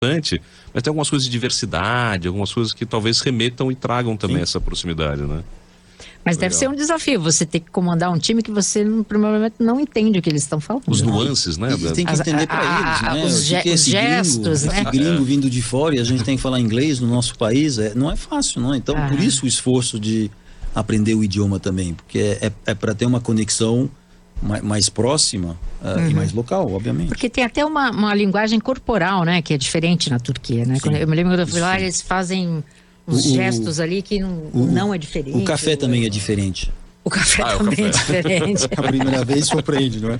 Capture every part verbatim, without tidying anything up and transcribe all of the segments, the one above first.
importante, mas tem algumas coisas de diversidade, algumas coisas que talvez remetam e tragam também Sim. essa proximidade, né? Mas Legal. Deve ser um desafio, você ter que comandar um time que você provavelmente não entende o que eles estão falando. Os nuances, né? E tem que entender para eles, né? Os, ge- que é os gestos, gringo, né? Esse gringo vindo de fora e a gente tem que falar inglês no nosso país, é, não é fácil, não. Então, ah. por isso o esforço de aprender o idioma também, porque é, é, é para ter uma conexão mais, mais próxima uh, uhum. e mais local, obviamente. Porque tem até uma, uma linguagem corporal, né? Que é diferente na Turquia, né? Quando eu me lembro quando eu fui lá, eles fazem os o, gestos ali que não, o, não é diferente. O café também é diferente. O café ah, também o café. é diferente. A primeira vez surpreende, não é?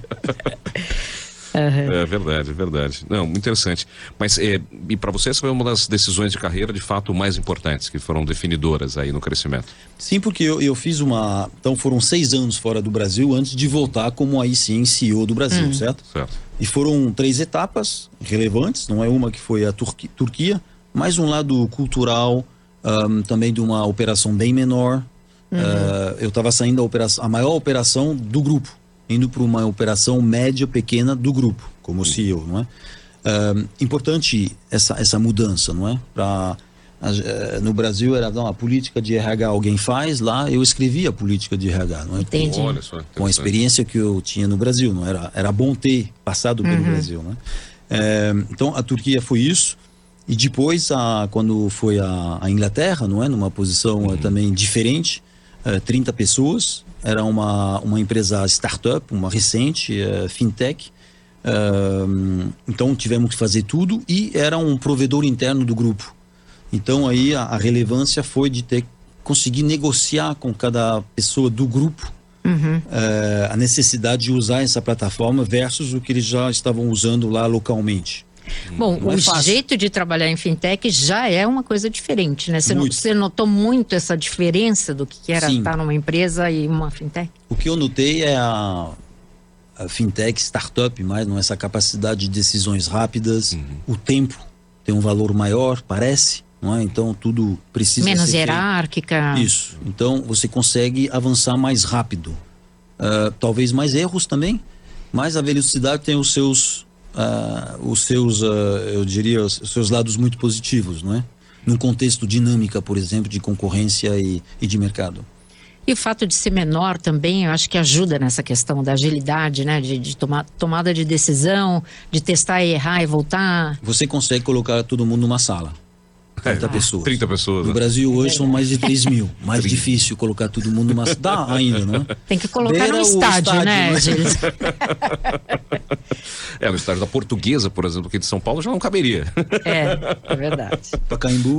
Uhum. É verdade, é verdade. Não, muito interessante. Mas é, e para você essa foi uma das decisões de carreira de fato mais importantes, que foram definidoras aí no crescimento? Sim, porque eu, eu fiz uma... Então foram seis anos fora do Brasil antes de voltar como aí sim C E O do Brasil, hum. certo? Certo. E foram três etapas relevantes, não é uma que foi a Turqui, Turquia, mas um lado cultural, um, também de uma operação bem menor. Uhum. Uh, eu estava saindo da operação, a maior operação do grupo, indo para uma operação média, pequena do grupo, como C E O, não é? Uh, importante essa, essa mudança, não é? Pra, uh, no Brasil era não, a política de R H alguém faz, lá eu escrevi a política de R H, não é? Entendi. Olha só, com a experiência que eu tinha no Brasil, não era? Era bom ter passado pelo uhum. Brasil, não é? Uh, então a Turquia foi isso. E depois, a, quando foi a, a Inglaterra, não é? Numa posição uhum. uh, também diferente, Uh, trinta pessoas, era uma, uma empresa startup, uma recente uh, fintech, uh, então tivemos que fazer tudo e era um provedor interno do grupo. Então aí a, a relevância foi de ter conseguir negociar com cada pessoa do grupo uhum. uh, a necessidade de usar essa plataforma versus o que eles já estavam usando lá localmente. Bom, não o é jeito de trabalhar em fintech já é uma coisa diferente, né? Você, não, você notou muito essa diferença do que era Sim. estar numa empresa e uma fintech? O que eu notei é a, a fintech, startup, mais não essa capacidade de decisões rápidas, uhum. o tempo tem um valor maior, parece, não é? Então tudo precisa menos ser hierárquica. Feito. Isso. Então você consegue avançar mais rápido. Uh, talvez mais erros também, mas a velocidade tem os seus Uh, os seus, uh, eu diria, os seus lados muito positivos, não é? Num contexto dinâmica, por exemplo, de concorrência e, e de mercado. E o fato de ser menor também, eu acho que ajuda nessa questão da agilidade, né? De, de tomar, tomada de decisão, de testar e errar e voltar. Você consegue colocar todo mundo numa sala. trinta ah, pessoas. trinta pessoas. No Brasil hoje são mais de três mil. Mais difícil colocar todo mundo numa sala. Dá ainda, não é? Tem que colocar no estádio, estádio, né, Gilles? É, no estádio da Portuguesa, por exemplo, aqui de São Paulo, já não caberia. É, é verdade. Pacaembu.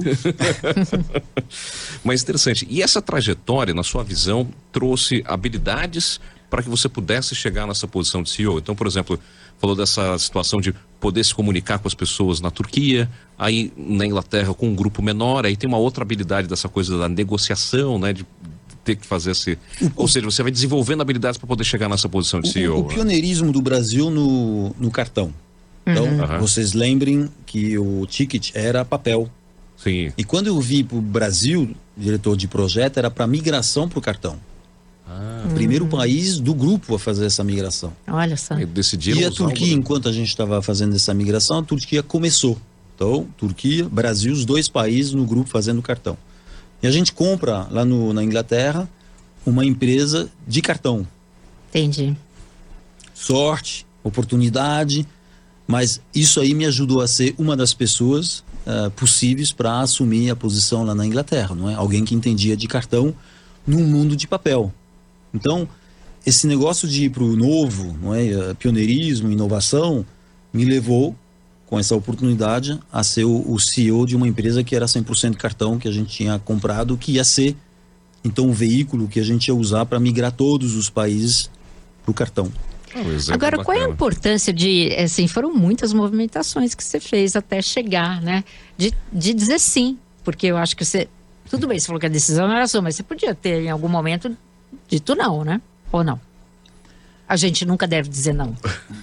Mas interessante. E essa trajetória, na sua visão, trouxe habilidades para que você pudesse chegar nessa posição de C E O? Então, por exemplo, falou dessa situação de poder se comunicar com as pessoas na Turquia, aí na Inglaterra com um grupo menor, aí tem uma outra habilidade dessa coisa da negociação, né, de ter que fazer esse... Ou seja, você vai desenvolvendo habilidades para poder chegar nessa posição de C E O. O, o pioneirismo do Brasil no, no cartão. Então, uhum. vocês lembrem que o ticket era papel. Sim. E quando eu vim para o Brasil, diretor de projeto, era para migração para o cartão. Ah. O primeiro hum. país do grupo a fazer essa migração. Olha só. E a Turquia, enquanto a gente estava fazendo essa migração, a Turquia começou. Então, Turquia, Brasil, os dois países no grupo fazendo cartão. E a gente compra lá no, na Inglaterra uma empresa de cartão. Entendi. Sorte, oportunidade, mas isso aí me ajudou a ser uma das pessoas uh, possíveis para assumir a posição lá na Inglaterra, não é? Alguém que entendia de cartão num mundo de papel. Então, esse negócio de ir para o novo, não é? Pioneirismo, inovação, me levou, com essa oportunidade, a ser o, o C E O de uma empresa que era cem por cento cartão, que a gente tinha comprado, que ia ser, então, o veículo que a gente ia usar para migrar todos os países para o cartão. Oh, Agora, bacana. qual é a importância de, assim, foram muitas movimentações que você fez até chegar, né? De, de dizer sim, porque eu acho que você... Tudo bem, você falou que a decisão não era sua, mas você podia ter, em algum momento, dito não, né? Ou não? A gente nunca deve dizer não.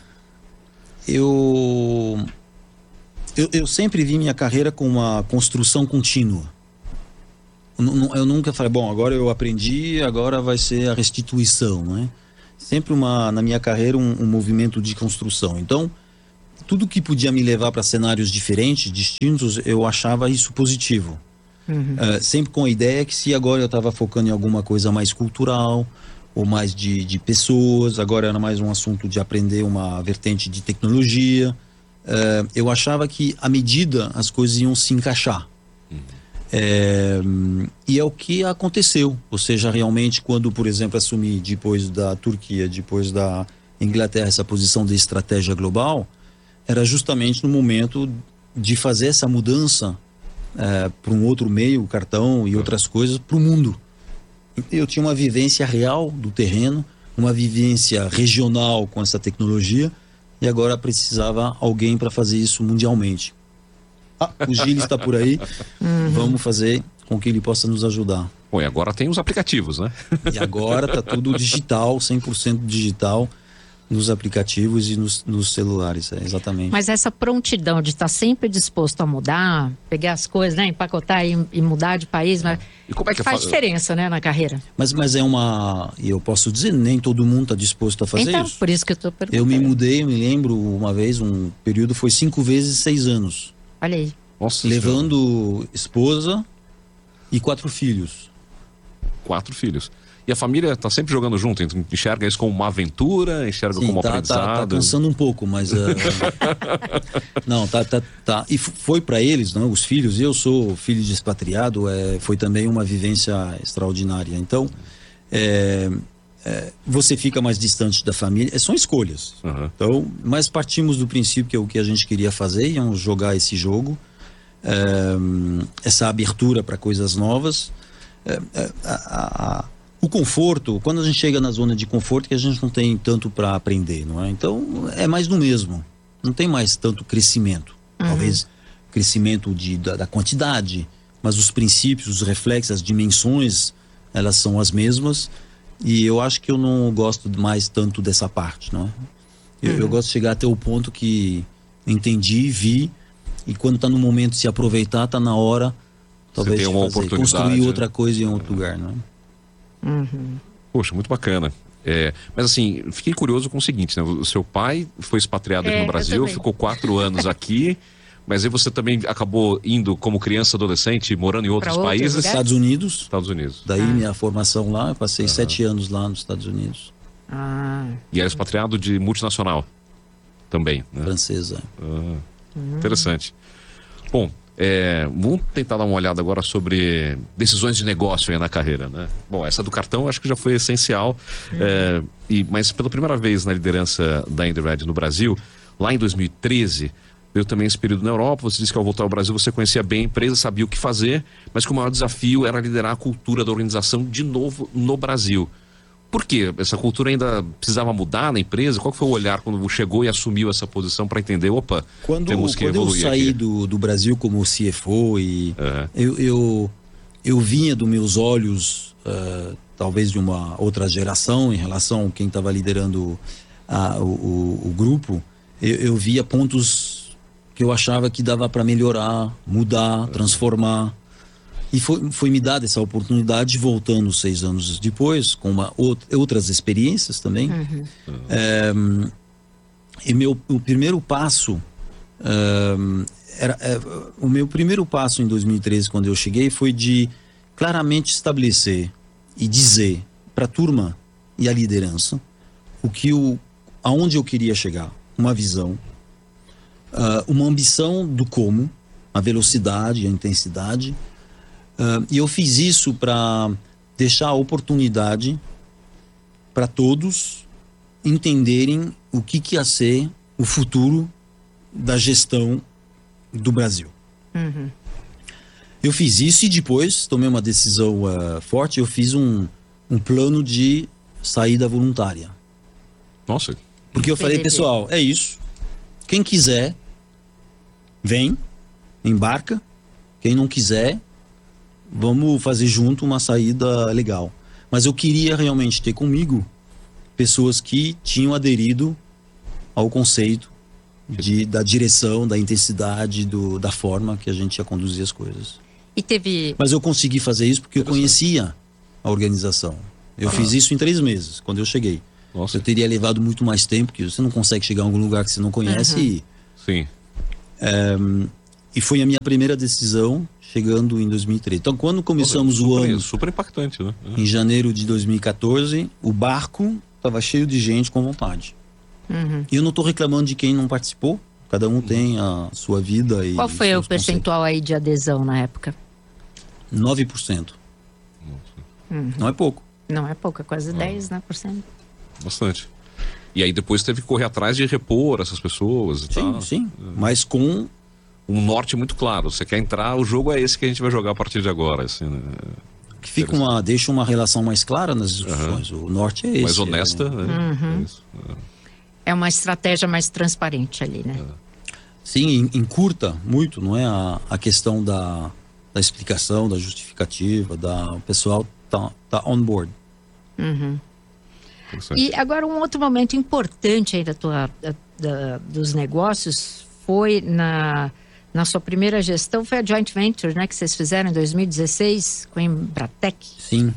Eu, eu, eu sempre vi minha carreira com uma construção contínua. Eu, eu nunca falei, bom, agora eu aprendi, agora vai ser a restituição, né? Sempre uma, na minha carreira um, um movimento de construção. Então, tudo que podia me levar para cenários diferentes, distintos, eu achava isso positivo. Uhum. Uh, sempre com a ideia que se agora eu estava focando em alguma coisa mais cultural, ou mais de, de pessoas, agora era mais um assunto de aprender uma vertente de tecnologia, uh, eu achava que à medida as coisas iam se encaixar. Uhum. É, e é o que aconteceu, ou seja, realmente quando, por exemplo, assumi depois da Turquia, depois da Inglaterra, essa posição de estratégia global, era justamente no momento de fazer essa mudança é, para um outro meio, o cartão e outras coisas, para o mundo. Eu tinha uma vivência real do terreno, uma vivência regional com essa tecnologia, e agora precisava alguém para fazer isso mundialmente. Ah, o Gilles está por aí, uhum. Vamos fazer com que ele possa nos ajudar. Bom, e agora tem os aplicativos, né? E agora está tudo digital, cem por cento digital, nos aplicativos e nos, nos celulares, é, exatamente. Mas essa prontidão de estar sempre disposto a mudar, pegar as coisas, né, empacotar e, e mudar de país, mas e como é que faz fa... diferença, né, na carreira. Mas, mas é uma, e eu posso dizer, nem todo mundo está disposto a fazer então, isso. Por isso que eu estou perguntando. Eu me mudei, eu me lembro, uma vez, um período foi cinco vezes seis anos. Olha aí. Nossa, levando senhora. Esposa e quatro filhos. Quatro filhos. E a família está sempre jogando junto, então enxerga isso como uma aventura, enxerga Sim, como tá, aprendizado. Tá, tá cansando um pouco, mas... Uh... não, tá, tá, tá. E foi para eles, não, os filhos, eu sou filho de expatriado, é, foi também uma vivência extraordinária. Então, é, é, você fica mais distante da família, são escolhas. Uhum. Então, mas partimos do princípio que é o que a gente queria fazer, íamos jogar esse jogo, é, essa abertura para coisas novas. É, é, a, a, O conforto, quando a gente chega na zona de conforto, que a gente não tem tanto para aprender, não é? Então, é mais do mesmo. Não tem mais tanto crescimento. Uhum. Talvez crescimento de, da, da quantidade, mas os princípios, os reflexos, as dimensões, elas são as mesmas. E eu acho que eu não gosto mais tanto dessa parte, não é? Eu, uhum. eu gosto de chegar até o ponto que entendi, vi, e quando está no momento de se aproveitar, está na hora, talvez, Você tem uma de fazer, oportunidade, construir outra coisa em outro lugar, não é? Uhum. Poxa, muito bacana. É, mas assim, fiquei curioso com o seguinte, né? O seu pai foi expatriado é, aqui no Brasil, ficou quatro anos aqui, mas aí você também acabou indo como criança, adolescente, morando em outros, outros países. Lugares? Estados Unidos. Estados Unidos. Daí ah. minha formação lá, eu passei uhum. sete anos lá nos Estados Unidos. Ah. E era expatriado de multinacional também, né? Francesa. Ah, uhum. Interessante. Bom, É, vamos tentar dar uma olhada agora sobre decisões de negócio aí na carreira, né? Bom, essa do cartão acho que já foi essencial, uhum. é, e, mas pela primeira vez na liderança da Indyred no Brasil, lá em dois mil e treze, veio também esse período na Europa. Você disse que ao voltar ao Brasil você conhecia bem a empresa, sabia o que fazer, mas que o maior desafio era liderar a cultura da organização de novo no Brasil. Por quê? Essa cultura ainda precisava mudar na empresa? Qual que foi o olhar quando chegou e assumiu essa posição para entender, opa, quando, temos que quando evoluir eu saí aqui? do, do Brasil como C F O e uhum. eu, eu, eu vinha dos meus olhos, uh, talvez de uma outra geração em relação a quem estava liderando a, o, o, o grupo, eu, eu via pontos que eu achava que dava para melhorar, mudar, transformar. E foi, foi me dada essa oportunidade, voltando seis anos depois, com uma, outras experiências também. Uhum. É, e meu, o primeiro passo, é, era, é, o meu primeiro passo em dois mil e treze, quando eu cheguei, foi de claramente estabelecer e dizer para a turma e a liderança o que o, aonde eu queria chegar, uma visão, uh, uma ambição do como, a velocidade, a intensidade. Uh, e eu fiz isso para deixar a oportunidade para todos entenderem o que, que ia ser o futuro da gestão do Brasil. Uhum. Eu fiz isso e depois tomei uma decisão uh, forte. Eu fiz um, um plano de saída voluntária. Nossa. Porque eu falei, pessoal, é isso. Quem quiser, vem, embarca. Quem não quiser, vamos fazer junto uma saída legal. Mas eu queria realmente ter comigo pessoas que tinham aderido ao conceito de, da direção, da intensidade, do, da forma que a gente ia conduzir as coisas. E teve... Mas eu consegui fazer isso porque eu conhecia a organização. Eu ah. fiz isso em três meses, quando eu cheguei. Nossa. Eu teria levado muito mais tempo, porque você não consegue chegar a algum lugar que você não conhece uhum. e Sim. É, e foi a minha primeira decisão chegando em dois mil e treze. Então, quando começamos super, o ano... Super impactante, né? Em janeiro de dois mil e quatorze, o barco estava cheio de gente com vontade. Uhum. E eu não estou reclamando de quem não participou. Cada um tem a sua vida e... Qual foi o percentual aí de adesão na época? nove por cento. Uhum. Não é pouco. Não é pouco, é quase dez, né, por cento. Bastante. E aí depois teve que correr atrás de repor essas pessoas e Sim, tal. sim. Mas com... Um norte muito claro. Você quer entrar, o jogo é esse que a gente vai jogar a partir de agora. Assim, né? Que fica uma, deixa uma relação mais clara nas discussões. Uhum. O norte é esse. Mais honesta. É, né? Uhum. É, isso. É uma estratégia mais transparente ali, né? É. Sim, encurta muito, não é? A, a questão da, da explicação, da justificativa, da, o pessoal tá, tá on board. Uhum. E agora um outro momento importante aí da tua, da, da, dos negócios foi na, na sua primeira gestão, foi a joint venture, né? Que vocês fizeram em dois mil e dezesseis com a Embratec. Sim.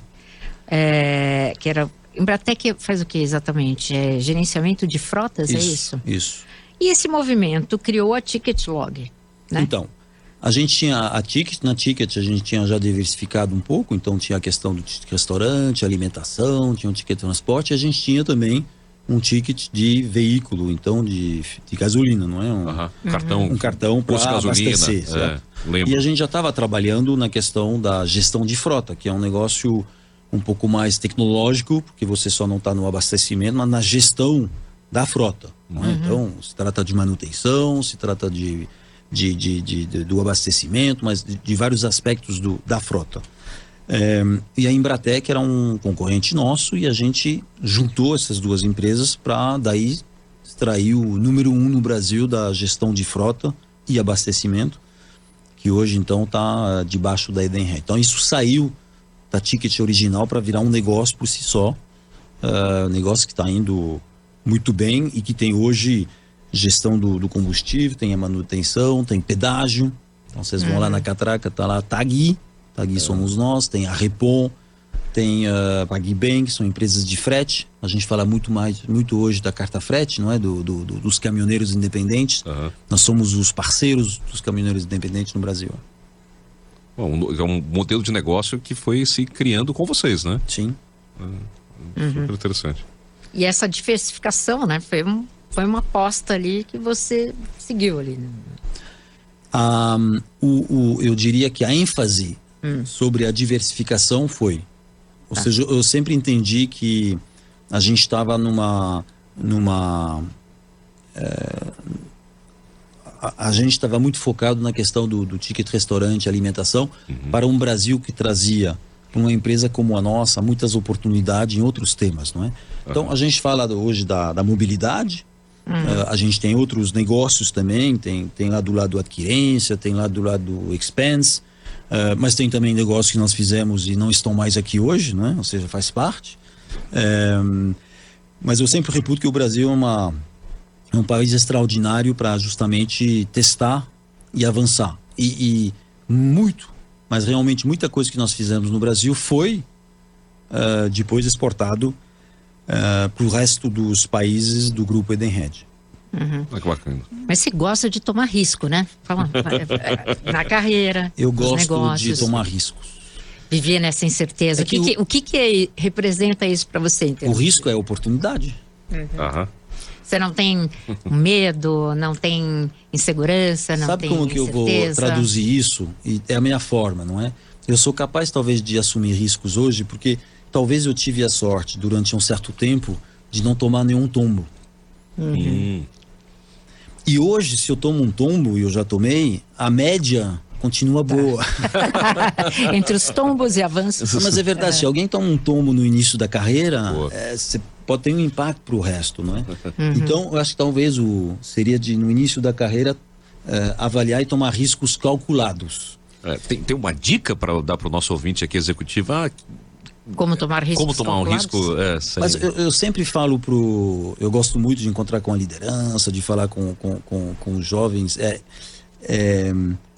É, que era... Embratec faz o que exatamente? É gerenciamento de frotas, Isso, é isso? Isso. E esse movimento criou a Ticket Log, né? Então, a gente tinha a Ticket, na Ticket a gente tinha já diversificado um pouco, então tinha a questão do ticket restaurante, alimentação, tinha o ticket transporte, e a gente tinha também um ticket de veículo, então de, de gasolina, não é? Um, uhum. cartão, um cartão para abastecer. É, e a gente já estava trabalhando na questão da gestão de frota, que é um negócio um pouco mais tecnológico, porque você só não está no abastecimento, mas na gestão da frota. Não é? Uhum. Então, se trata de manutenção, se trata de, de, de, de, de do abastecimento, mas de, de vários aspectos do, da frota. É, e a Embratec era um concorrente nosso e a gente juntou essas duas empresas para daí extrair o número um no Brasil da gestão de frota e abastecimento, que hoje então está debaixo da Edenred. Então isso saiu da Ticket original para virar um negócio por si só, uh, negócio que está indo muito bem e que tem hoje gestão do, do combustível, tem a manutenção, tem pedágio. Então vocês vão uhum. lá na catraca, tá lá a Tagui, Tagui é. somos nós, tem a Repom, tem a PagBem, que são empresas de frete. A gente fala muito mais, muito hoje da carta frete, não é? Do, do, do, dos caminhoneiros independentes. Uhum. Nós somos os parceiros dos caminhoneiros independentes no Brasil. Bom, é um modelo de negócio que foi se criando com vocês, né? Sim. É, super uhum. interessante. E essa diversificação, né? Foi, um, foi uma aposta ali que você seguiu ali. Né? Um, o, o, eu diria que a ênfase hum. sobre a diversificação foi... Ou tá. seja, eu sempre entendi que a gente estava numa... numa é, a, a gente estava muito focado na questão do, do ticket restaurante, alimentação, uhum. para um Brasil que trazia para uma empresa como a nossa muitas oportunidades em outros temas, não é? Uhum. Então a gente fala hoje da, da mobilidade, uhum. uh, a gente tem outros negócios também, tem, tem lá do lado do adquirência, tem lá do lado do expense, uh, mas tem também negócios que nós fizemos e não estão mais aqui hoje, não é? Ou seja, faz parte. Um, mas eu sempre reputo que o Brasil é uma É um país extraordinário para justamente testar e avançar. E, e muito, mas realmente muita coisa que nós fizemos no Brasil foi uh, depois exportado uh, para o resto dos países do grupo Edenred. Uhum. Ah, que bacana. Mas você gosta de tomar risco, né? Fala, na carreira, eu gosto negócios, de tomar riscos. Viver nessa incerteza. É que o, que, o, o que, que é, representa isso para você? O risco é oportunidade. Uhum. Aham. Você não tem medo, não tem insegurança, não Sabe tem como que eu vou traduzir isso? E é a minha forma, não é? Eu sou capaz talvez de assumir riscos hoje, porque talvez eu tive a sorte durante um certo tempo de não tomar nenhum tombo. Uhum. E hoje, se eu tomo um tombo, e eu já tomei, a média continua boa. Entre os tombos e avanços. Não, mas é verdade, é. Se alguém toma um tombo no início da carreira, você é, pode ter um impacto para o resto, não é? Uhum. Então, eu acho que talvez o, seria de, no início da carreira, é, avaliar e tomar riscos calculados. É, tem, tem uma dica para dar para o nosso ouvinte aqui executivo? Ah, como tomar riscos Como tomar calculados? um risco... É, mas eu, eu sempre falo pro... Eu gosto muito de encontrar com a liderança, de falar com, com, com, com os jovens. É... é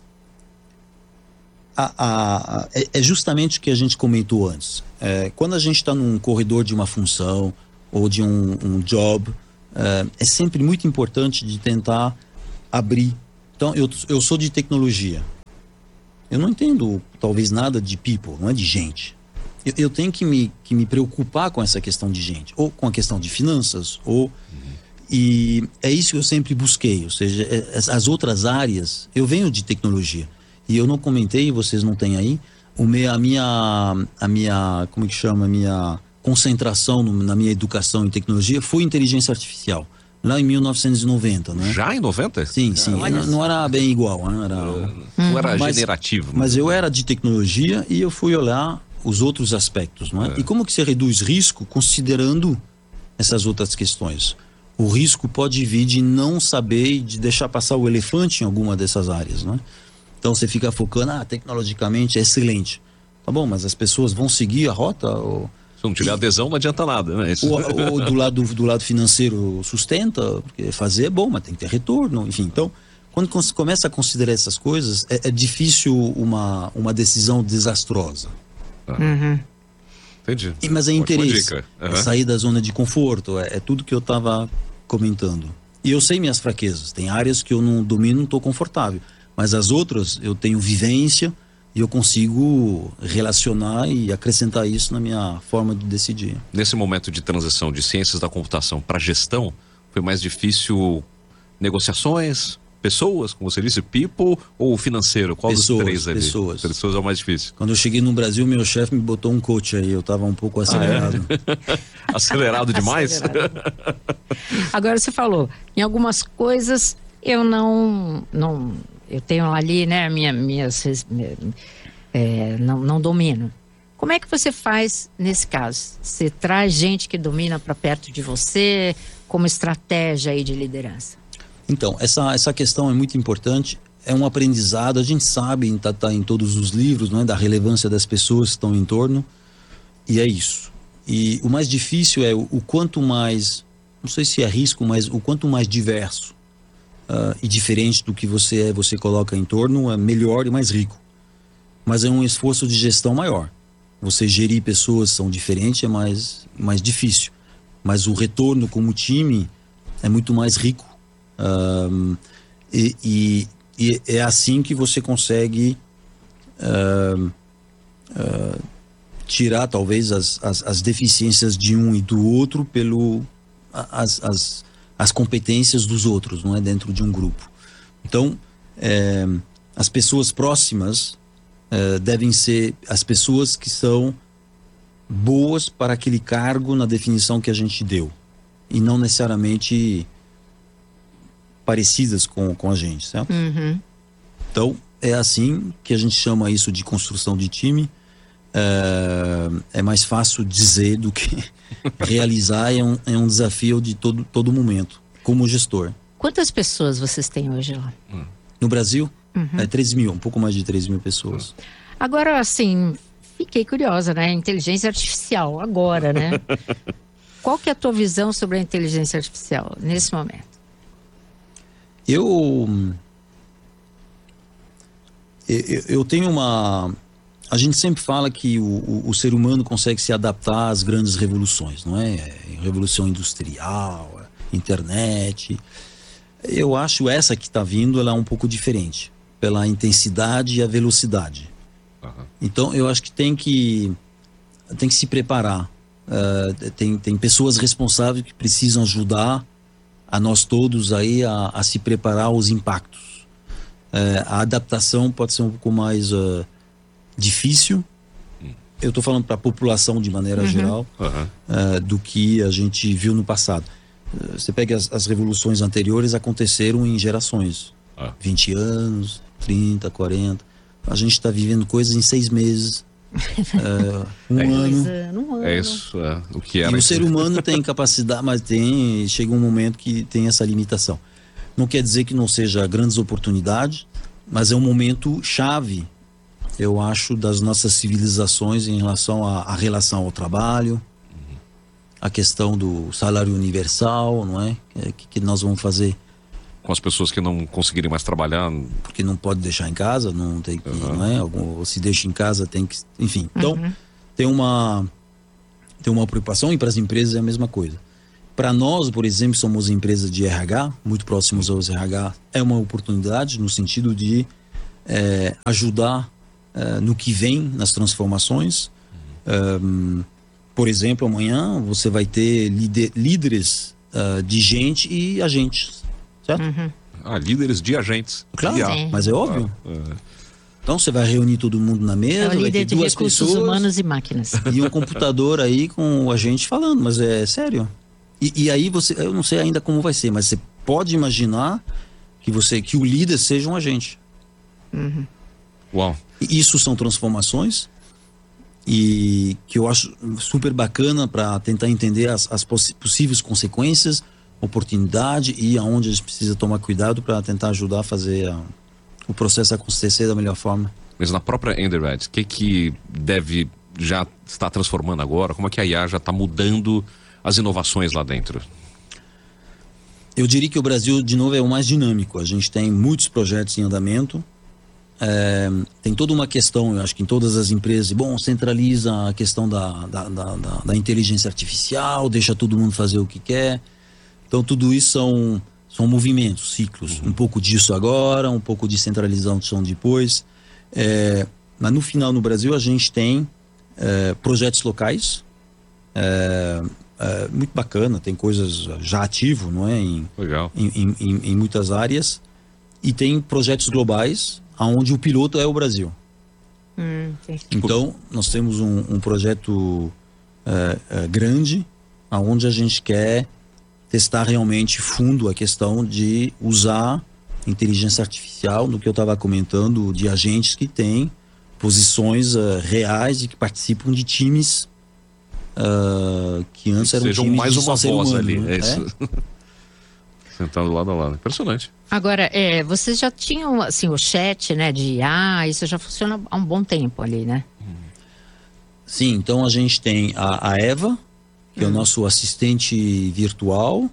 A, a, a, é justamente o que a gente comentou antes. É, quando a gente está num corredor de uma função ou de um, um job, é, é sempre muito importante de tentar abrir. Então, eu, eu sou de tecnologia. Eu não entendo, talvez, nada de people, não é de gente. Eu, eu tenho que me, que me preocupar com essa questão de gente, ou com a questão de finanças, ou... Uhum. E é isso que eu sempre busquei, ou seja, as outras áreas... Eu venho de tecnologia, e eu não comentei, vocês não têm aí, o meu, a minha... A minha, como é que chama? A minha concentração no, na minha educação em tecnologia foi inteligência artificial. Lá em mil novecentos e noventa, né? Já em noventa? Sim, sim. Ah, não, não era bem igual, né? Era, não era mas, generativo. Mas eu era de tecnologia e eu fui olhar os outros aspectos, não é? É. E como que você reduz risco considerando essas outras questões? O risco pode vir de não saber e de deixar passar o elefante em alguma dessas áreas, não é? Então você fica focando, ah, tecnologicamente é excelente. Tá bom, mas as pessoas vão seguir a rota? Ou... Se não tiver adesão, não adianta nada, né? Isso. Ou, ou do, lado, do lado financeiro sustenta, porque fazer é bom, mas tem que ter retorno, enfim. Então, quando você começa a considerar essas coisas, é, é difícil uma, uma decisão desastrosa. Uhum. Entendi. E, mas é interesse, uhum. é sair da zona de conforto, é, é tudo que eu estava comentando. E eu sei minhas fraquezas, tem áreas que eu não domino, não estou confortável, mas as outras eu tenho vivência, e eu consigo relacionar e acrescentar isso na minha forma de decidir. Nesse momento de transição de ciências da computação para gestão, foi mais difícil negociações, pessoas, como você disse, people ou financeiro? Qual pessoas, dos três ali? Pessoas. Pessoas é o mais difícil. Quando eu cheguei no Brasil, meu chefe me botou um coach aí, eu estava um pouco acelerado. Ah, é? Acelerado demais? Acelerado. Agora você falou, em algumas coisas eu não... não... Eu tenho ali, né, minha, minhas, é, não, não domino. Como é que você faz nesse caso? Você traz gente que domina para perto de você, como estratégia aí de liderança? Então, essa, essa questão é muito importante, é um aprendizado, a gente sabe, está tá em todos os livros, não é, da relevância das pessoas que estão em torno, e é isso. E o mais difícil é o, o quanto mais, não sei se é risco, mas o quanto mais diverso, Uh, e diferente do que você é, você coloca em torno, é melhor e mais rico. Mas é um esforço de gestão maior. Você gerir pessoas são diferentes, é mais, mais difícil. Mas o retorno como time é muito mais rico. Uh, e, e, e é assim que você consegue uh, uh, tirar talvez as, as, as deficiências de um e do outro pelo as, as as competências dos outros, não é, dentro de um grupo. Então, é, as pessoas próximas é, devem ser as pessoas que são boas para aquele cargo na definição que a gente deu, e não necessariamente parecidas com, com a gente, certo? Uhum. Então, é assim que a gente chama isso de construção de time. É, é mais fácil dizer do que realizar, é um, é um desafio de todo, todo momento, como gestor. Quantas pessoas vocês têm hoje lá? No Brasil, uhum. é três mil, um pouco mais de três mil pessoas. Agora, assim, fiquei curiosa, né? Inteligência artificial, agora, né? Qual que é a tua visão sobre a inteligência artificial nesse momento? Eu... Eu, eu tenho uma... A gente sempre fala que o, o, o ser humano consegue se adaptar às grandes revoluções, não é? Revolução industrial, internet. Eu acho essa que está vindo, ela é um pouco diferente, pela intensidade e a velocidade. Uhum. Então, eu acho que tem que, tem que se preparar. Uh, tem, tem pessoas responsáveis que precisam ajudar a nós todos aí a, a se preparar aos impactos. Uh, a adaptação pode ser um pouco mais... Uh, difícil, eu estou falando para a população de maneira uhum. geral, uhum. Uh, do que a gente viu no passado. Uh, você pega as, as revoluções anteriores, aconteceram em gerações, ah. vinte anos, trinta, quarenta, a gente está vivendo coisas em seis meses, uh, um, é, ano. um ano. É isso, é, o que era. E o ser humano tem capacidade, mas tem, chega um momento que tem essa limitação. Não quer dizer que não seja grandes oportunidades, mas é um momento chave, eu acho, das nossas civilizações em relação à, à relação ao trabalho, uhum. a questão do salário universal, não é? O que, que nós vamos fazer? Com as pessoas que não conseguirem mais trabalhar. Porque não pode deixar em casa, não tem que, uhum. não é? Algum, ou se deixa em casa, tem que, enfim. Então, uhum. tem uma tem uma preocupação, e para as empresas é a mesma coisa. Para nós, por exemplo, somos empresa de R H, muito próximos aos R H, é uma oportunidade no sentido de é, ajudar é, no que vem nas transformações. Um, por exemplo, amanhã você vai ter líder, líderes uh, de gente e agentes, certo? Uhum. Ah, líderes de agentes. Claro, Sim. mas é óbvio. Ah, é. Então você vai reunir todo mundo na mesa, É o vai ter líder de duas recursos pessoas humanos e máquinas. e um computador aí com o agente falando, mas é sério. E, e aí você, eu não sei ainda como vai ser, mas você pode imaginar que você, que o líder seja um agente. Uhum. Uau. E isso são transformações e que eu acho super bacana para tentar entender as, as poss possíveis consequências, oportunidade e aonde a gente precisa tomar cuidado para tentar ajudar a fazer a, o processo acontecer da melhor forma. Mas na própria Edenred, o que que deve já estar transformando agora? Como é que a I A já está mudando as inovações lá dentro? Eu diria que o Brasil, de novo, é o mais dinâmico. A gente tem muitos projetos em andamento. É, tem toda uma questão, eu acho que em todas as empresas, bom, centraliza a questão da, da, da, da, da inteligência artificial, deixa todo mundo fazer o que quer. Então tudo isso são, são movimentos, ciclos. Uhum. Um pouco disso agora, um pouco de centralização depois. É, mas no final, no Brasil, a gente tem é, projetos locais, é, é, muito bacana, tem coisas já ativo, não é? Em, Legal. Em, em, em, em muitas áreas. E tem projetos globais, onde o piloto é o Brasil. Hum, então, nós temos um, um projeto é, é, grande, onde a gente quer testar realmente fundo a questão de usar inteligência artificial, no que eu estava comentando, de agentes que têm posições uh, reais e que participam de times uh, que antes que eram sejam times mais de uma ser voz humano, ali, né? é isso. É? Sentado lado a lado. Impressionante. Agora, é, vocês já tinham, assim, o chat, né, de I A, isso já funciona há um bom tempo ali, né? Sim, então a gente tem a, a Eva, que hum. é o nosso assistente virtual,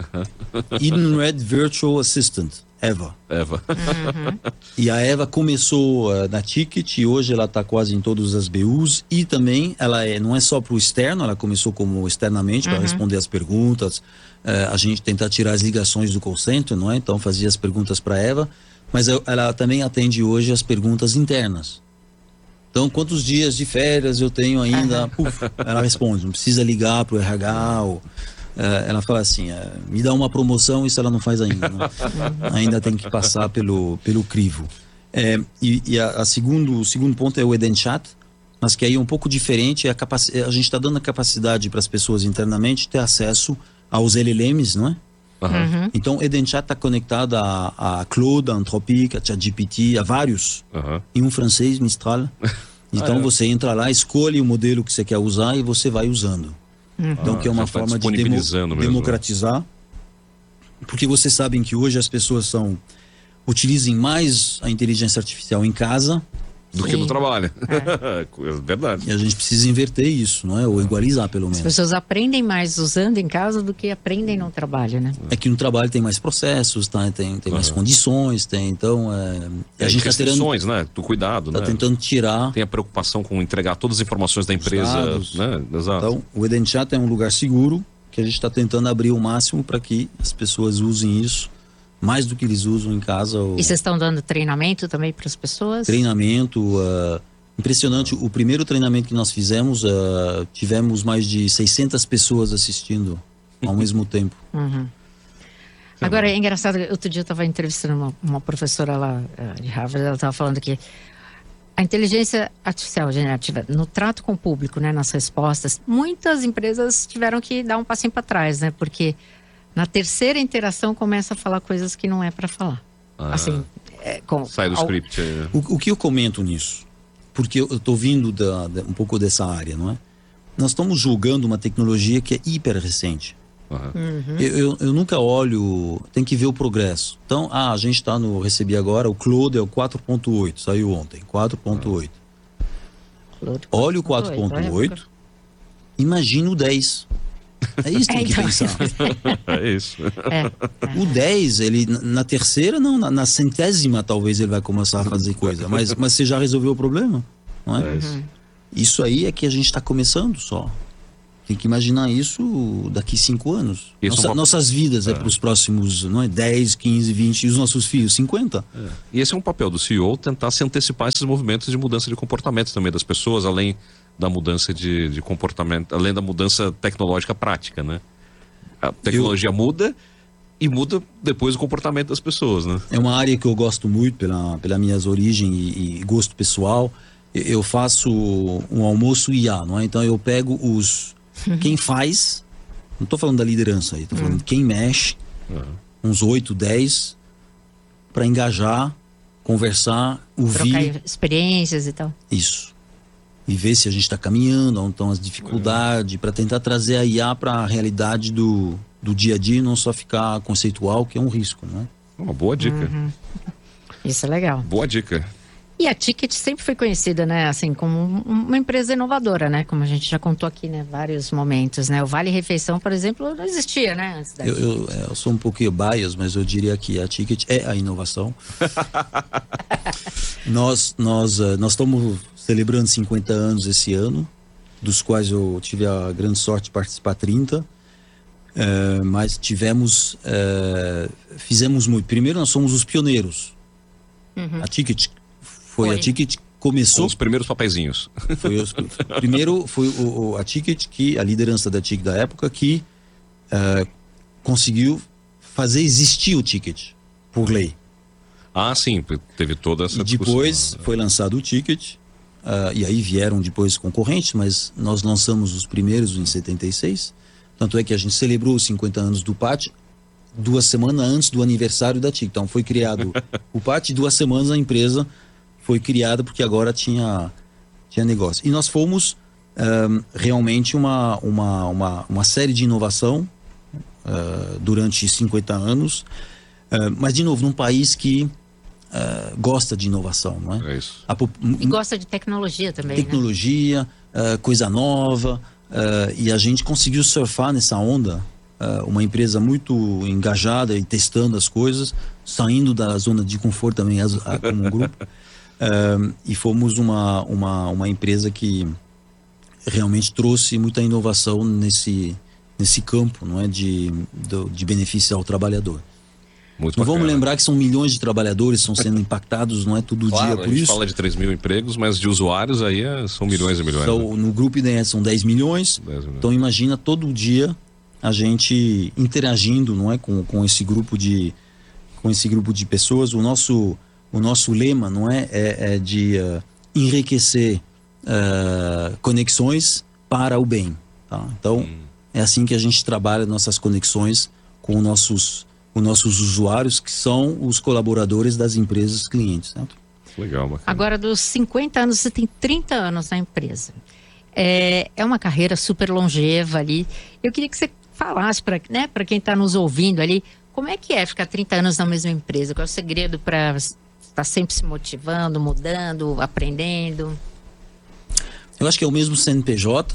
Edenred Virtual Assistant, Eva. Eva. Uhum. E a Eva começou uh, na Ticket e hoje ela está quase em todas as B Us e também ela é, não é só para o externo, ela começou como externamente para uhum. responder as perguntas, uh, a gente tentar tirar as ligações do call center, não é? Então fazia as perguntas para a Eva, mas eu, ela também atende hoje as perguntas internas. Então, quantos dias de férias eu tenho ainda? Uhum. Puf, ela responde, não precisa ligar para o R H ou... Uh, ela fala assim, uh, me dá uma promoção, isso ela não faz ainda, né? Ainda tem que passar pelo, pelo crivo. É, e e a, a segundo, o segundo ponto é o Edenchat, mas que aí é um pouco diferente, é a, capac... a gente está dando a capacidade para as pessoas internamente ter acesso aos L L Ms, não é? Uhum. Então, Edenchat está conectado a, a Claude, a Anthropic, a ChatGPT, a vários, uhum. e um francês, Mistral. Então, ah, é. você entra lá, escolhe o modelo que você quer usar e você vai usando. Uhum. Então, ah, que é uma forma de demo, democratizar. Porque vocês sabem que hoje as pessoas são, utilizem mais a inteligência artificial em casa do Sim. que no trabalho. É. É verdade. E a gente precisa inverter isso, não é? Ou igualizar, pelo menos. As pessoas aprendem mais usando em casa do que aprendem no trabalho, né? É que no trabalho tem mais processos, tá? tem, tem uhum. mais condições, tem, então... É, a gente está tentando, né? Do cuidado, tá né? tentando tirar... Tem a preocupação com entregar todas as informações da empresa, né? Exato. Então, o Edenchat é um lugar seguro que a gente está tentando abrir o máximo para que as pessoas usem isso mais do que eles usam em casa. Ou... E vocês estão dando treinamento também para as pessoas? Treinamento, uh, impressionante. O primeiro treinamento que nós fizemos, uh, tivemos mais de seiscentas pessoas assistindo ao mesmo tempo. Uhum. Agora, é engraçado, outro dia eu estava entrevistando uma, uma professora lá de Harvard, ela estava falando que a inteligência artificial generativa, no trato com o público, né, nas respostas, muitas empresas tiveram que dar um passinho para trás, né, porque na terceira interação começa a falar coisas que não é para falar. Ah, assim, é, com, sai do ao... script. É. O, o que eu comento nisso? Porque eu estou vindo da, da, um pouco dessa área, não é? Nós estamos julgando uma tecnologia que é hiper recente. Uhum. Uhum. Eu, eu, eu nunca olho, tem que ver o progresso. Então, ah, a gente está no, recebi agora, o Claude é o quatro ponto oito, saiu ontem, quatro ponto oito. Uhum. Olha o quatro ponto oito, imagina o dez. É isso que tem que pensar. É isso. É, é. O dez, ele na terceira, não, na, na centésima talvez ele vai começar a fazer coisa, mas, mas você já resolveu o problema, não é? É isso. Isso aí é que a gente está começando só. Tem que imaginar isso daqui cinco anos. Nossa, é uma... Nossas vidas é, é para os próximos, não é, dez, quinze, vinte, e os nossos filhos, cinquenta. É. E esse é um papel do C E O, tentar se antecipar esses movimentos de mudança de comportamento também das pessoas, além da mudança de, de comportamento, além da mudança tecnológica prática, né? A tecnologia eu... muda e muda depois o comportamento das pessoas, né? É uma área que eu gosto muito pela, pela minhas origens e, e gosto pessoal. Eu faço um almoço I A, não é? Então eu pego os... Quem faz, não estou falando da liderança aí, estou falando de quem mexe, uhum. uns oito, dez, para engajar, conversar, ouvir. Trocar experiências e tal. Isso. E ver se a gente está caminhando, onde estão as dificuldades, uhum. para tentar trazer a I A para a realidade do, do dia a dia e não só ficar conceitual, que é um risco, né? Uma boa dica. Uhum. Isso é legal. Boa dica. E a Ticket sempre foi conhecida, né, assim, como uma empresa inovadora, né, como a gente já contou aqui, né, vários momentos, né, o Vale Refeição, por exemplo, não existia, né, antes da eu, eu, eu sou um pouquinho bias, mas eu diria que a Ticket é a inovação. nós, nós, nós estamos celebrando cinquenta anos esse ano, dos quais eu tive a grande sorte de participar trinta, é, mas tivemos, é, fizemos muito. Primeiro nós somos os pioneiros. Uhum. A Ticket Foi, foi a Ticket começou... Com os primeiros papeizinhos. Foi os, primeiro foi o, o, a Ticket, que, a liderança da Ticket da época, que uh, conseguiu fazer existir o Ticket, por lei. Ah, sim, teve toda essa e discussão. Depois foi lançado o Ticket, uh, e aí vieram depois concorrentes, mas nós lançamos os primeiros em setenta e seis. Tanto é que a gente celebrou os cinquenta anos do P A T duas semanas antes do aniversário da Ticket. Então foi criado o P A T e duas semanas a empresa... foi criada porque agora tinha, tinha negócio. E nós fomos um, realmente uma, uma, uma, uma série de inovação uh, durante cinquenta anos, uh, mas de novo, num país que uh, gosta de inovação, não é? É isso. A, e gosta de tecnologia também, Tecnologia, né? uh, coisa nova, uh, e a gente conseguiu surfar nessa onda, uh, uma empresa muito engajada e testando as coisas, saindo da zona de conforto também as, a, como um grupo. Uh, e fomos uma, uma, uma empresa que realmente trouxe muita inovação nesse, nesse campo, não é, de, de, de benefício ao trabalhador. Muito não bacana. Vamos lembrar que são milhões de trabalhadores que estão sendo impactados, não é todo claro, dia por a gente isso. Fala de três mil empregos, mas de usuários aí é, são milhões e milhões. São, né? No grupo I D S são dez milhões, dez milhões. Então imagina todo dia a gente interagindo, não é, com, com esse grupo de com esse grupo de pessoas. O nosso O nosso lema, não é, é, é de uh, enriquecer uh, conexões para o bem. Tá? Então, hum. é assim que a gente trabalha nossas conexões com nossos, os nossos usuários, que são os colaboradores das empresas clientes. Certo? Legal, bacana. Agora, dos cinquenta anos, você tem trinta anos na empresa. É, é uma carreira super longeva ali. Eu queria que você falasse para, né, para quem está nos ouvindo ali, como é que é ficar trinta anos na mesma empresa? Qual é o segredo para... Está sempre se motivando, mudando, aprendendo? Eu acho que é o mesmo C N P J,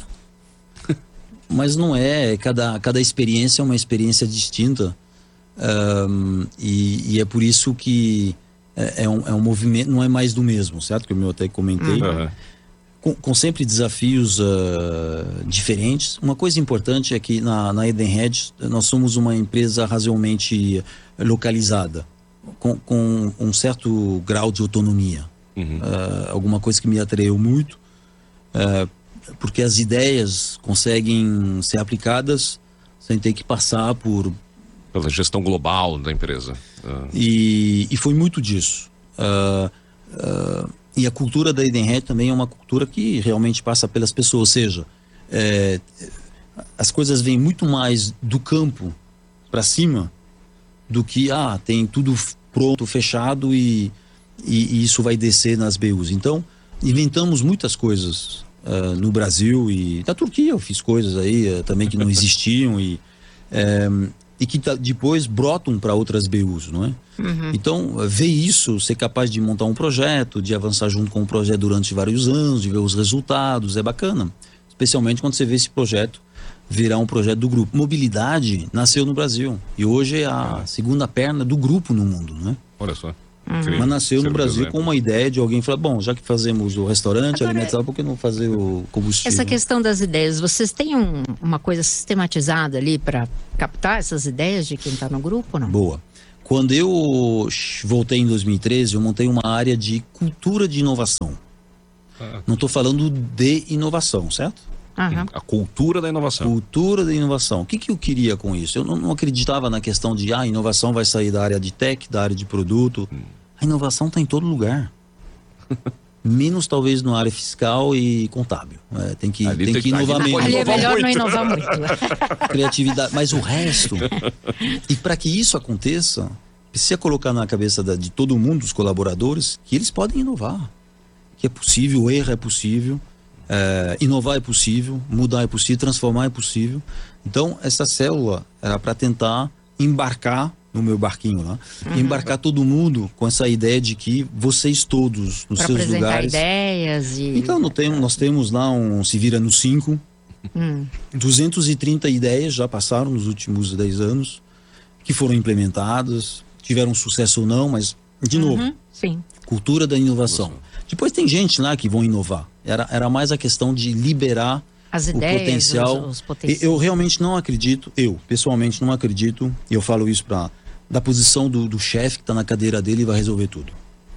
mas não é. Cada, cada experiência é uma experiência distinta. Um, e, e é por isso que é, é, um, é um movimento, não é mais do mesmo, certo? Que eu até comentei. Uhum. Com, com sempre desafios uh, diferentes. Uma coisa importante é que na, na Edenred nós somos uma empresa razoavelmente localizada. Com, com um certo grau de autonomia. Uhum. Uh, alguma coisa que me atraiu muito, uh, porque as ideias conseguem ser aplicadas sem ter que passar por... Pela gestão global da empresa. Uh. E, e foi muito disso. Uh, uh, e a cultura da Edenred também é uma cultura que realmente passa pelas pessoas, ou seja, é, as coisas vêm muito mais do campo para cima do que, ah, tem tudo pronto, fechado e, e, e isso vai descer nas B Us. Então, inventamos muitas coisas uh, no Brasil e na Turquia eu fiz coisas aí uh, também que não existiam e, um, e que depois brotam para outras B Us, não é? Uhum. Então, uh, ver isso, ser capaz de montar um projeto, de avançar junto com o projeto durante vários anos, de ver os resultados, é bacana. Especialmente quando você vê esse projeto virar um projeto do grupo. Mobilidade nasceu no Brasil e hoje é a segunda perna do grupo no mundo, né? Olha só. Uhum. Mas nasceu no Brasil com uma ideia de alguém falar, bom, já que fazemos o restaurante Agora, alimentar, por que não fazer o combustível? Essa questão das ideias, vocês têm um, uma coisa sistematizada ali para captar essas ideias de quem está no grupo ou não? Boa. Quando eu voltei em dois mil e treze, eu montei uma área de cultura de inovação. Ah. Não estou falando de inovação, certo? Uhum. A cultura da inovação. Cultura da inovação. O que, que eu queria com isso? Eu não, não acreditava na questão de, ah, a inovação vai sair da área de tech, da área de produto. Hum. A inovação está em todo lugar. Menos talvez na área fiscal e contábil. É, tem que, tem que inovar menos. Ali é melhor não inovar muito. Criatividade. Mas o resto... E para que isso aconteça, precisa colocar na cabeça da, de todo mundo, dos colaboradores, que eles podem inovar. Que é possível, o erro é possível, é, inovar é possível, mudar é possível, transformar é possível. Então, essa célula era para tentar embarcar no meu barquinho lá, uhum. embarcar todo mundo com essa ideia de que vocês todos nos pra seus lugares... ideias e... Então, não tem, nós temos lá um Se Vira no cinco, hum. duzentas e trinta ideias já passaram nos últimos dez anos, que foram implementadas, tiveram sucesso ou não, mas, de uhum. novo, Sim. cultura da inovação. Depois tem gente lá que vão inovar, era, era mais a questão de liberar as o ideias, potencial. Os, os potenciais. Eu realmente não acredito, eu pessoalmente não acredito, e eu falo isso para da posição do, do chefe que está na cadeira dele e vai resolver tudo.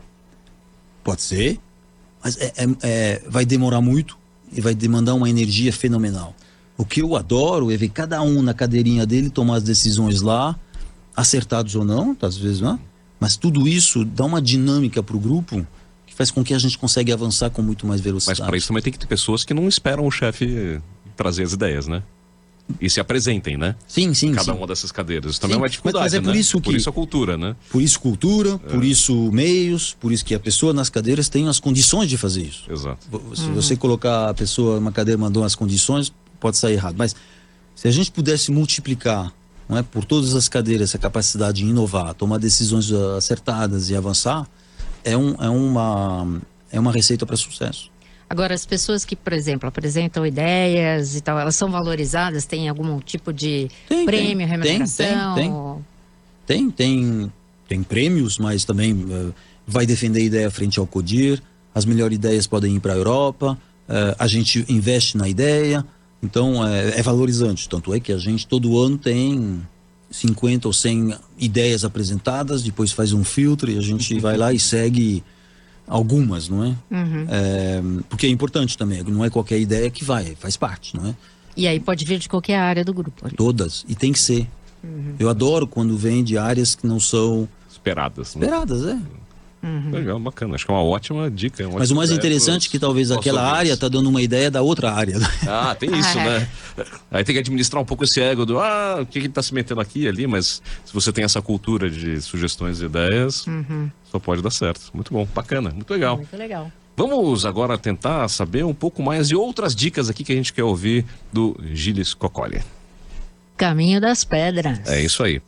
Pode ser, mas é, é, é, vai demorar muito e vai demandar uma energia fenomenal. O que eu adoro é ver cada um na cadeirinha dele tomar as decisões lá, acertados ou não, às vezes não, mas tudo isso dá uma dinâmica para o grupo que faz com que a gente consiga avançar com muito mais velocidade. Mas para isso também tem que ter pessoas que não esperam o chefe trazer as ideias, né? E se apresentem, né? Sim, sim, Cada sim. uma dessas cadeiras. Isso também sim, é uma dificuldade, mas, mas é por né? isso que, por isso a cultura, né? Por isso cultura, é. por isso meios, por isso que a pessoa nas cadeiras tem as condições de fazer isso. Exato. Se uhum. você colocar a pessoa numa cadeira mandou as condições, pode sair errado. Mas se a gente pudesse multiplicar, não é, por todas as cadeiras essa capacidade de inovar, tomar decisões acertadas e avançar, é, um, é, uma, é uma receita para sucesso. Agora, as pessoas que, por exemplo, apresentam ideias e tal, elas são valorizadas? Tem algum tipo de tem, prêmio, tem, remuneração? Tem, tem, tem, tem, tem prêmios, mas também uh, vai defender a ideia frente ao CODIR, as melhores ideias podem ir para a Europa, uh, a gente investe na ideia, então é, é valorizante. Tanto é que a gente todo ano tem cinquenta ou cem ideias apresentadas, depois faz um filtro e a gente vai lá e segue... Algumas, não é? Uhum. é? Porque é importante também, não é qualquer ideia que vai, faz parte, não é? E aí pode vir de qualquer área do grupo. Ali. Todas, e tem que ser. Uhum. Eu adoro quando vem de áreas que não são... Esperadas. Né? Esperadas, é. Uhum. Legal, bacana. Acho que é uma ótima dica. Uma Mas ótima o mais interessante é que talvez aquela área está dando uma ideia da outra área. Ah, tem isso, ah, é. né? Aí tem que administrar um pouco esse ego do, ah, o que ele está se metendo aqui e ali, mas se você tem essa cultura de sugestões e ideias, uhum. só pode dar certo. Muito bom, bacana, muito legal. Muito legal. Vamos agora tentar saber um pouco mais de outras dicas aqui que a gente quer ouvir do Gilles Coccoli. Caminho das Pedras. É isso aí.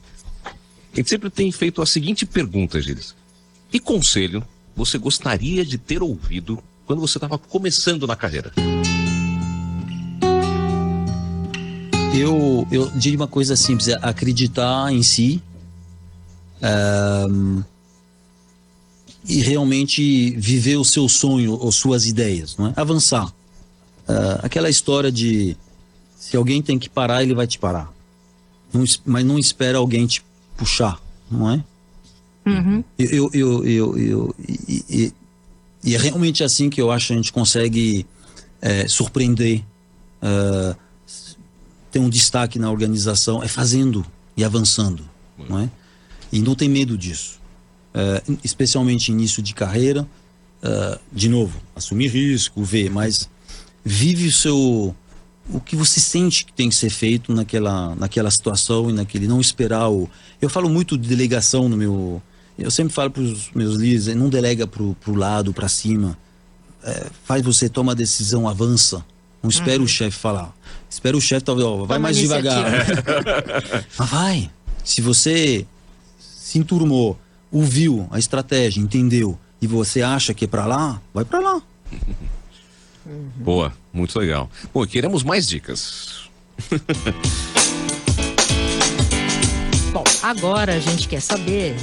A gente sempre tem feito a seguinte pergunta, Gilles. Que conselho você gostaria de ter ouvido quando você estava começando na carreira? Eu, eu diria uma coisa simples, é acreditar em si um, e realmente viver o seu sonho ou suas ideias, não é? Avançar. Uh, aquela história de se alguém tem que parar, ele vai te parar. Não, mas não espera alguém te puxar, não é? Uhum. Eu, eu, eu, eu, e, e, e é realmente assim que eu acho que a gente consegue é, surpreender, uh, ter um destaque na organização, é fazendo e avançando, uhum. não é? E não tem medo disso, uh, especialmente início de carreira, uh, de novo, assumir risco, ver, mas vive o seu, o que você sente que tem que ser feito naquela, naquela situação e naquele, não esperar o... Eu falo muito de delegação no meu... Eu sempre falo para os meus líderes, não delega para o lado, para cima. É, faz você, toma a decisão, avança. Não espera uhum. o chefe falar. Espera o chefe, talvez, ó, vai toma mais devagar. Mas vai. Se você se enturmou, ouviu a estratégia, entendeu, e você acha que é para lá, vai para lá. Uhum. Boa, muito legal. Bom, queremos mais dicas. Bom, agora a gente quer saber...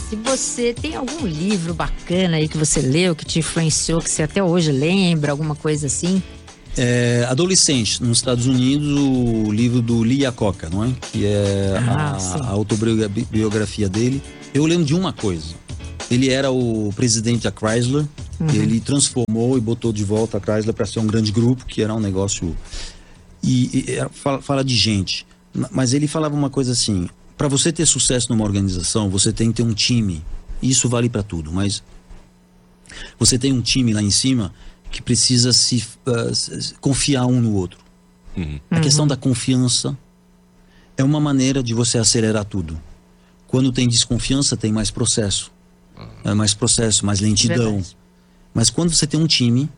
se você tem algum livro bacana aí que você leu, que te influenciou, que você até hoje lembra, alguma coisa assim? É, adolescente, nos Estados Unidos, o livro do Lee Iacocca, não é? Que é Ah, a, sim. a autobiografia dele. Eu lembro de uma coisa. Ele era o presidente da Chrysler. Uhum. Ele transformou e botou de volta a Chrysler para ser um grande grupo, que era um negócio... E, e era- fala, fala de gente. Mas ele falava uma coisa assim: para você ter sucesso numa organização, você tem que ter um time. Isso vale para tudo, mas você tem um time lá em cima que precisa se uh, s- confiar um no outro. Uhum. A questão da confiança é uma maneira de você acelerar tudo. Quando tem desconfiança, tem mais processo. É mais processo, mais lentidão. Verdade. Mas quando você tem um time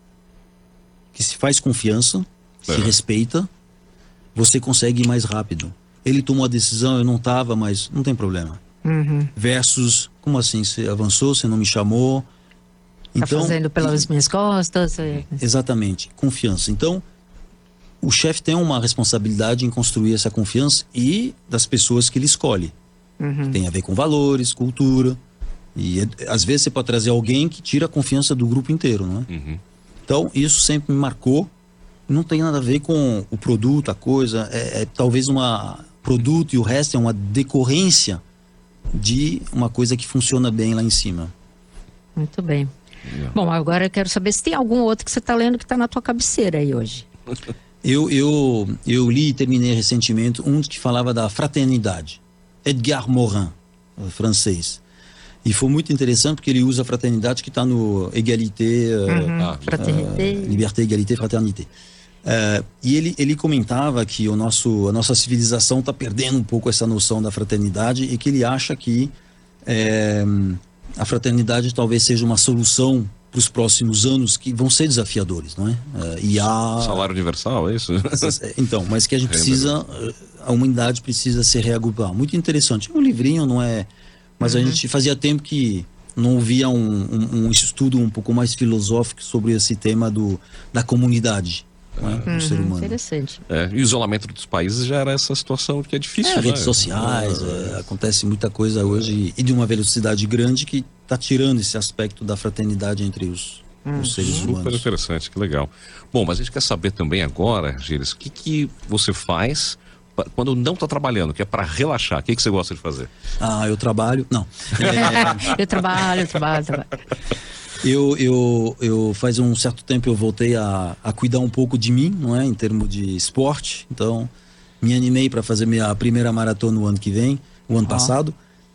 que se faz confiança, se É. respeita, você consegue ir mais rápido. Ele tomou a decisão, eu não estava, mas não tem problema. Uhum. Versus, como assim? Você avançou, você não me chamou. Tá fazendo pelas minhas costas. é. Exatamente, confiança. Então, o chefe tem uma responsabilidade em construir essa confiança e das pessoas que ele escolhe. Uhum. Tem a ver com valores, cultura. E é- às vezes você pode trazer alguém que tira a confiança do grupo inteiro, não é? Uhum. Então, isso sempre me marcou. Não tem nada a ver com o produto, a coisa. É, é talvez uma produto e o resto é uma decorrência de uma coisa que funciona bem lá em cima. Muito bem. Yeah. Bom, agora eu quero saber se tem algum outro que você está lendo que está na tua cabeceira aí hoje. Eu, eu, eu li e terminei recentemente um que falava da fraternidade. Edgar Morin, eh, francês. E foi muito interessante porque ele usa a fraternidade que está no Égalité, eh, Uhum. Ah, Fraternité. Liberté, Égalité, Fraternité. Eh, e ele, ele comentava que o nosso, a nossa civilização está perdendo um pouco essa noção da fraternidade e que ele acha que eh, a fraternidade talvez seja uma solução para os próximos anos que vão ser desafiadores, não é? Eh, e há Salário universal, é isso? então, mas que a gente precisa, a humanidade precisa se reagrupar. Muito interessante. É um livrinho, não é? Mas a gente fazia tempo que não ouvia um, um, um estudo um pouco mais filosófico sobre esse tema do, da comunidade, não é? do ser Uhum, humano. interessante. É, e o isolamento dos países já era essa situação que é difícil, É, né? redes sociais, é, acontece muita coisa hoje e de uma velocidade grande que está tirando esse aspecto da fraternidade entre os, os seres Super humanos. interessante, que legal. Bom, mas a gente quer saber também agora, Gilles, o que, que você faz pa- quando não está trabalhando, que é para relaxar? O que, que você gosta de fazer? Ah, eu trabalho. Não. É, eu trabalho, eu trabalho, eu trabalho. Eu, eu, eu faz um certo tempo eu voltei a, a cuidar um pouco de mim, não é, em termos de esporte. Então, me animei para fazer minha primeira maratona no ano que vem, o ano Ó. passado,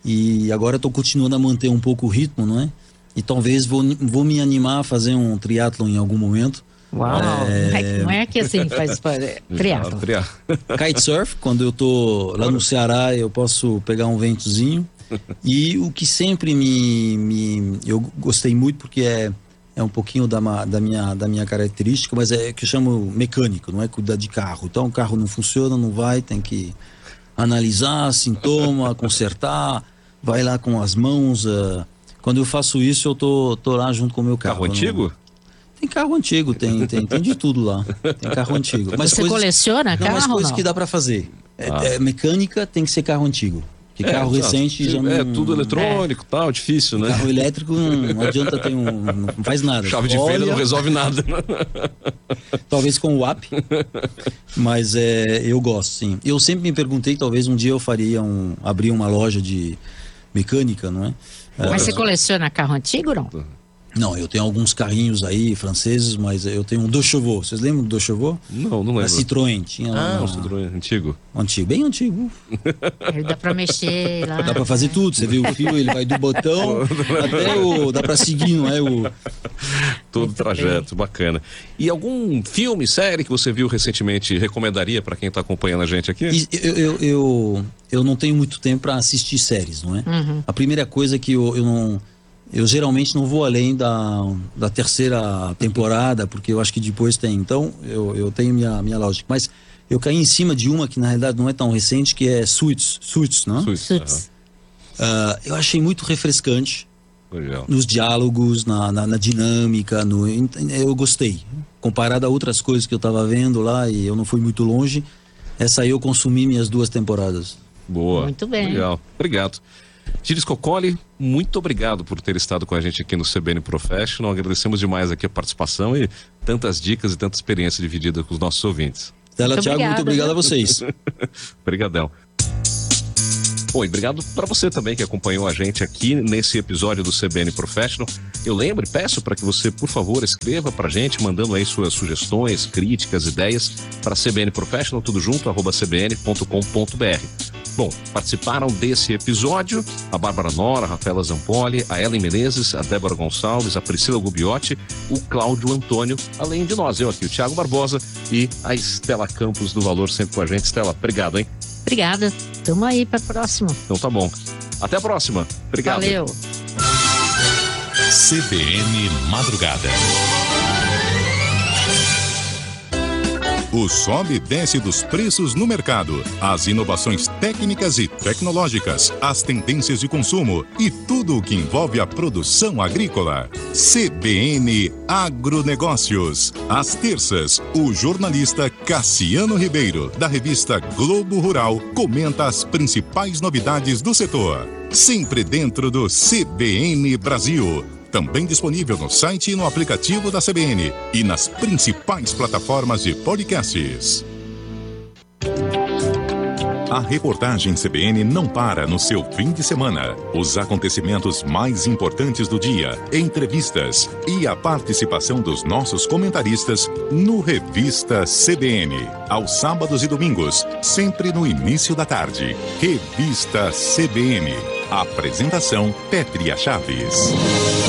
e agora estou continuando a manter um pouco o ritmo, não é? E talvez vou, vou me animar a fazer um triatlon em algum momento. Uau, É. não, é, não é que assim faz é, triatlo. Ah, tria- Kitesurf, quando eu tô lá no Ceará, eu posso pegar um ventozinho. E o que sempre me, me eu gostei muito, porque é, é um pouquinho da, ma- da, minha, da minha característica, mas é que eu chamo mecânico, não é cuidar de carro. Então o carro não funciona, não vai, tem que analisar sintoma, consertar, vai lá com as mãos. ah. Quando eu faço isso, eu tô, tô lá junto com o meu carro. Carro não- antigo? Tem carro antigo, tem, tem, tem de tudo lá. Tem carro antigo. Mas Você coisas- coleciona não, mas carro ou coisas não? que dá pra fazer. É, Ah. é, mecânica tem que ser carro antigo. Porque carro É, recente tá, já não... É tudo eletrônico, tal, difícil, né? Carro elétrico não, não adianta ter um... Não faz nada. Chave de Olha, fenda não resolve nada. talvez com o app. Mas é, eu gosto, sim. Eu sempre me perguntei, talvez um dia eu faria um... Abrir uma loja de mecânica, não é? Mas você coleciona carro antigo ou não? Não, eu tenho alguns carrinhos aí, franceses, mas eu tenho um Deux Chevaux. Vocês lembram do Deux Chevaux? Não, não Da lembro. Citroën. Tinha lá Ah, uma- o Citroën antigo. antigo, bem antigo. Aí dá pra mexer lá. Dá pra fazer tudo. Você vê o fio, ele vai do botão até o... Dá pra seguir, não é? O... Todo o trajeto, bacana. E algum filme, série que você viu recentemente recomendaria para quem está acompanhando a gente aqui? E Eu, eu, eu, eu não tenho muito tempo para assistir séries, não é? Uhum. A primeira coisa é que eu, eu não... Eu geralmente não vou além da, da terceira temporada, porque eu acho que depois tem. Então, eu, eu tenho minha, minha lógica. Mas eu caí em cima de uma que, na realidade, não é tão recente, que é Suits, Suits, não? Suits, Suits. Ah, eu achei muito refrescante aham. Legal. nos diálogos, na, na, na dinâmica, no, eu gostei. Comparado a outras coisas que eu estava vendo lá, e eu não fui muito longe, essa aí eu consumi minhas duas temporadas. Boa. Muito bem. Legal. Obrigado. Gilles Coccoli, muito obrigado por ter estado com a gente aqui no C B N Professional. Agradecemos demais aqui a participação e tantas dicas e tanta experiência dividida com os nossos ouvintes. Stella, Thiago, obrigada, muito obrigado a vocês. Obrigadão. Bom, e obrigado para você também que acompanhou a gente aqui nesse episódio do C B N Professional. Eu lembro e peço para que você, por favor, escreva para a gente, mandando aí suas sugestões, críticas, ideias para C B N Professional, tudo junto, arroba c b n ponto com ponto b r. Bom, participaram desse episódio a Bárbara Nora, a Rafaela Zampoli, a Ellen Menezes, a Débora Gonçalves, a Priscila Gubiotti, o Cláudio Antônio, além de nós, eu aqui, o Thiago Barbosa e a Estela Campos do Valor, sempre com a gente. Estela, obrigado, hein? Obrigada. Tamo aí para a próxima. Então tá bom. Até a próxima. Obrigado. Valeu. C B N Madrugada. O sobe e desce dos preços no mercado, as inovações técnicas e tecnológicas, as tendências de consumo e tudo o que envolve a produção agrícola. C B N Agronegócios. Às terças, o jornalista Cassiano Ribeiro, da revista Globo Rural, comenta as principais novidades do setor. Sempre dentro do C B N Brasil. Também disponível no site e no aplicativo da C B N e nas principais plataformas de podcasts. A reportagem C B N não para no seu fim de semana. Os acontecimentos mais importantes do dia, entrevistas e a participação dos nossos comentaristas no Revista C B N. Aos sábados e domingos, sempre no início da tarde. Revista C B N. Apresentação Pétria Chaves.